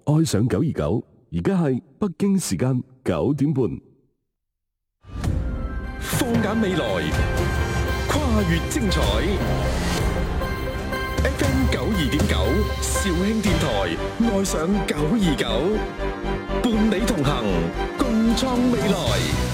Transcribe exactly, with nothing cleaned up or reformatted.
愛上九二九，而家係北京時間九點半。 放眼未來，跨越精彩。F M 九二點九，肇慶電台，愛上九二九，伴你同行，共創未來。